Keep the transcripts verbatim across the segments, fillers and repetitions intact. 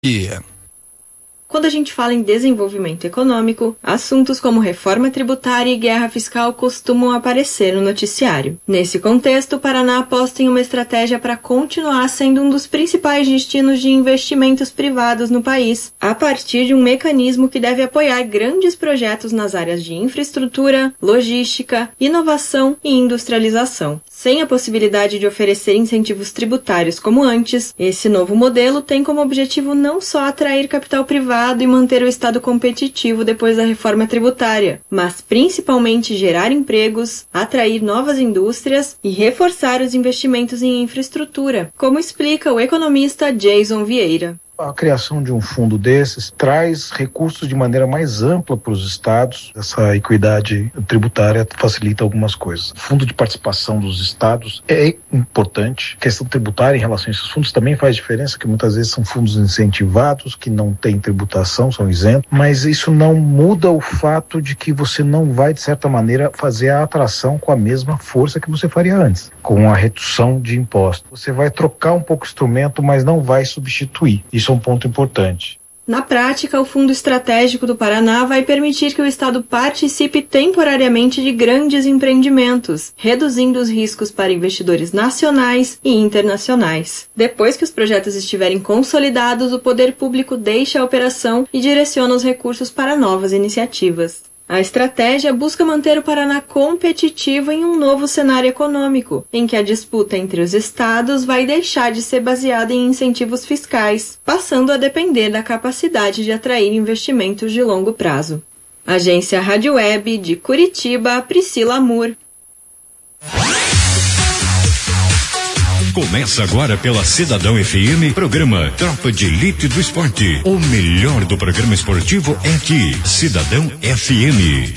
Yeah. Quando a gente fala em desenvolvimento econômico, assuntos como reforma tributária e guerra fiscal costumam aparecer no noticiário. Nesse contexto, o Paraná aposta em uma estratégia para continuar sendo um dos principais destinos de investimentos privados no país, a partir de um mecanismo que deve apoiar grandes projetos nas áreas de infraestrutura, logística, inovação e industrialização. Sem a possibilidade de oferecer incentivos tributários como antes, esse novo modelo tem como objetivo não só atrair capital privado e manter o Estado competitivo depois da reforma tributária, mas principalmente gerar empregos, atrair novas indústrias e reforçar os investimentos em infraestrutura, como explica o economista Jason Vieira. A criação de um fundo desses traz recursos de maneira mais ampla para os estados. Essa equidade tributária facilita algumas coisas. O fundo de participação dos estados é importante. A questão tributária em relação a esses fundos também faz diferença, que muitas vezes são fundos incentivados, que não têm tributação, são isentos, mas isso não muda o fato de que você não vai, de certa maneira, fazer a atração com a mesma força que você faria antes, com a redução de impostos. Você vai trocar um pouco o instrumento, mas não vai substituir. Isso é um ponto importante. Na prática, o Fundo Estratégico do Paraná vai permitir que o Estado participe temporariamente de grandes empreendimentos, reduzindo os riscos para investidores nacionais e internacionais. Depois que os projetos estiverem consolidados, o poder público deixa a operação e direciona os recursos para novas iniciativas. A estratégia busca manter o Paraná competitivo em um novo cenário econômico, em que a disputa entre os estados vai deixar de ser baseada em incentivos fiscais, passando a depender da capacidade de atrair investimentos de longo prazo. Agência Rádio Web de Curitiba, Priscila Amur. Começa agora pela Cidadão F M, programa Tropa de Elite do Esporte. O melhor do programa esportivo é aqui, Cidadão F M.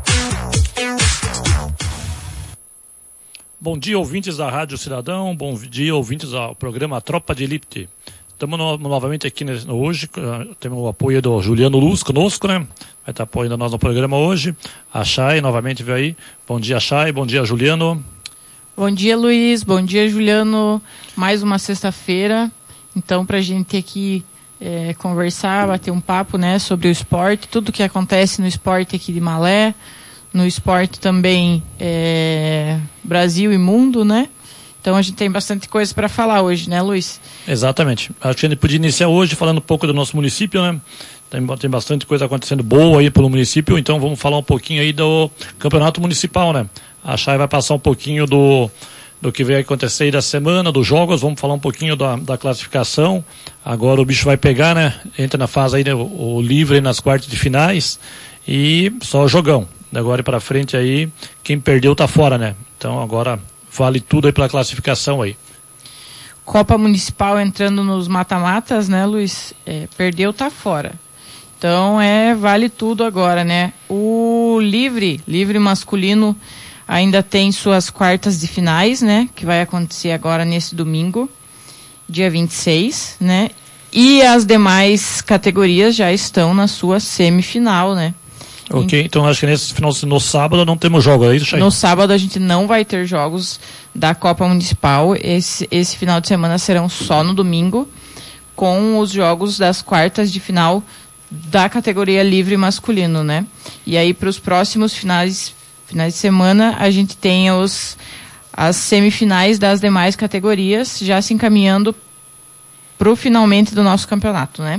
Bom dia, ouvintes da Rádio Cidadão, bom dia, ouvintes ao programa Tropa de Elite. Estamos no, novamente aqui né, hoje, uh, temos o apoio do Juliano Luz conosco, né? Vai estar apoiando nós no programa hoje. A Chay novamente veio aí. Bom dia, Chay, bom dia, Juliano. Bom dia, Luiz. Bom dia, Juliano. Mais uma sexta-feira. Então, para a gente aqui é, conversar, bater um papo, né, sobre o esporte, tudo que acontece no esporte aqui de Malé, no esporte também é, Brasil e mundo, né? Então, a gente tem bastante coisa para falar hoje, né, Luiz? Exatamente. Acho que a gente podia iniciar hoje falando um pouco do nosso município, né? Tem, tem bastante coisa acontecendo boa aí pelo município, então vamos falar um pouquinho aí do campeonato municipal, né? A Chay vai passar um pouquinho do, do que vai acontecer aí da semana, dos jogos, vamos falar um pouquinho da, da classificação. Agora o bicho vai pegar, né? Entra na fase aí, né? o, o livre nas quartas de finais e só o jogão. De agora para frente aí, quem perdeu tá fora, né? Então agora vale tudo aí pela classificação aí. Copa Municipal entrando nos mata-matas, né, Luiz? É, perdeu, tá fora. Então é, vale tudo agora, né? O livre, livre masculino ainda tem suas quartas de finais, né? Que vai acontecer agora nesse domingo, dia vinte e seis, né? E as demais categorias já estão na sua semifinal, né? Ok, então acho que nesse final, no sábado não temos jogo, é isso, Chay? No sábado a gente não vai ter jogos da Copa Municipal. Esse, esse final de semana serão só no domingo, com os jogos das quartas de final da categoria livre masculino, né? E aí para os próximos finais finais de semana a gente tem os, as semifinais das demais categorias já se encaminhando para o finalmente do nosso campeonato, né?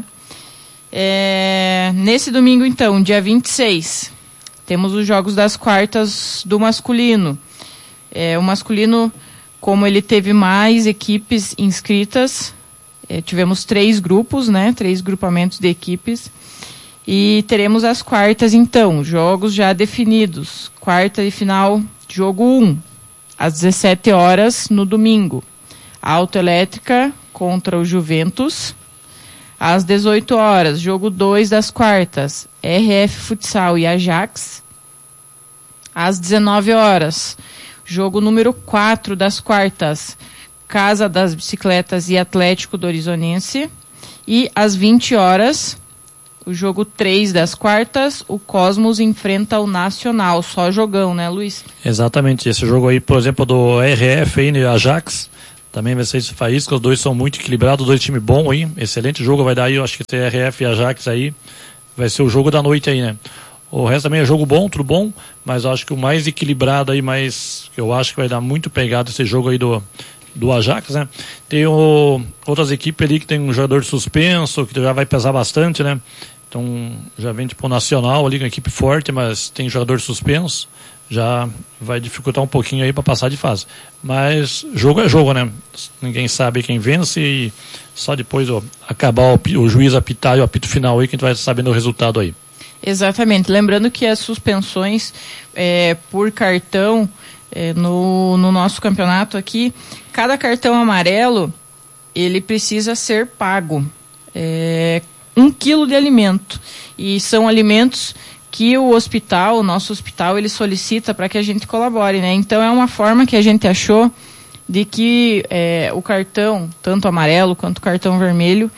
É, nesse domingo então, dia vinte e seis, temos os jogos das quartas do masculino. É, o masculino, como ele teve mais equipes inscritas, é, tivemos três grupos, né? Três grupamentos de equipes. E teremos as quartas, então, jogos já definidos. Quarta e final, jogo um, às dezessete horas, no domingo. Autoelétrica contra o Juventus. Às dezoito horas, jogo dois das quartas, R F Futsal e Ajax. Às dezenove horas, jogo número quatro das quartas, Casa das Bicicletas e Atlético do Horizonense. E às vinte horas... o jogo três das quartas, o Cosmos enfrenta o Nacional. Só jogão, né, Luiz? Exatamente. Esse jogo aí, por exemplo, do R F aí, Ajax, também vai ser esse Faísca, os dois são muito equilibrados, dois times bons aí, excelente jogo vai dar aí, eu acho que T R F e Ajax aí, vai ser o jogo da noite aí, né? O resto também é jogo bom, tudo bom, mas eu acho que o mais equilibrado aí, mais, que eu acho que vai dar muito pegado esse jogo aí do, do Ajax, né? Tem o, outras equipes ali que tem um jogador suspenso, que já vai pesar bastante, né? Então, já vem tipo nacional ali, com uma equipe forte, mas tem jogador suspenso, já vai dificultar um pouquinho aí para passar de fase. Mas jogo é jogo, né? Ninguém sabe quem vence e só depois ó, acabar o, o juiz apitar e o apito final aí que a gente vai sabendo o resultado aí. Exatamente. Lembrando que as suspensões é, por cartão é, no, no nosso campeonato aqui, cada cartão amarelo, ele precisa ser pago. É, um quilo de alimento. E são alimentos que o hospital, o nosso hospital, ele solicita para que a gente colabore, né? Então é uma forma que a gente achou de que é, o cartão, tanto amarelo quanto o cartão vermelho,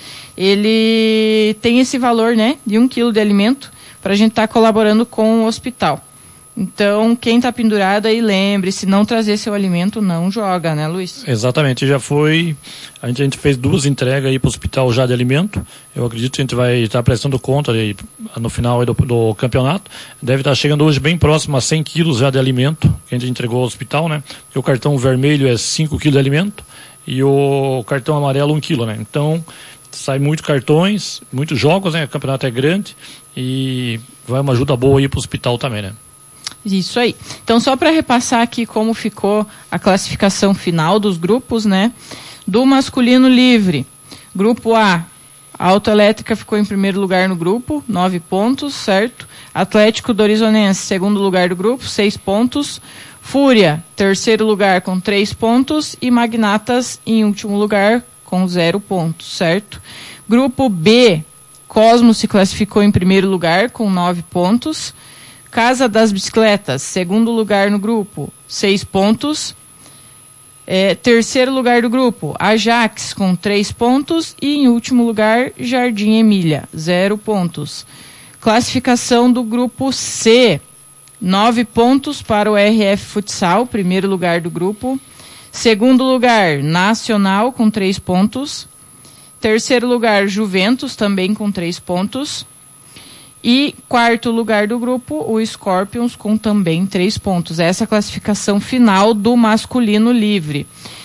ele tem esse valor, né, de um quilo de alimento para a gente estar tá colaborando com o hospital. Então, quem está pendurado aí, lembre, se não trazer seu alimento, não joga, né, Luiz? Exatamente, já foi, a gente, a gente fez duas entregas aí para o hospital já de alimento, eu acredito que a gente vai estar tá prestando conta aí, no final aí do, do campeonato, deve estar tá chegando hoje bem próximo a cem quilos já de alimento, que a gente entregou ao hospital, né, porque o cartão vermelho é cinco quilos de alimento, e o cartão amarelo um quilo, né, então sai muitos cartões, muitos jogos, né, o campeonato é grande, e vai uma ajuda boa aí para o hospital também, né. Isso aí. Então, só para repassar aqui como ficou a classificação final dos grupos, né? Do masculino livre, grupo A, a Autoelétrica ficou em primeiro lugar no grupo, nove pontos, certo? Atlético do Horizonense, segundo lugar do grupo, seis pontos. Fúria, terceiro lugar com três pontos. E Magnatas, em último lugar, com zero pontos, certo? Grupo B, Cosmos se classificou em primeiro lugar com nove pontos. Casa das Bicicletas, segundo lugar no grupo, seis pontos. É, terceiro lugar do grupo, Ajax, com três pontos. E em último lugar, Jardim Emília, zero pontos. Classificação do grupo C, nove pontos para o R F Futsal, primeiro lugar do grupo. Segundo lugar, Nacional, com três pontos. Terceiro lugar, Juventus, também com três pontos. E quarto lugar do grupo, o Scorpions, com também três pontos. Essa é a classificação final do masculino livre.